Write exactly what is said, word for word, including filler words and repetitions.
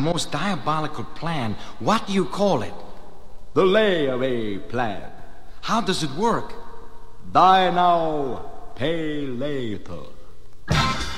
most diabolical plan. What do you call it? The layaway plan. How does it work? Die now, pay later.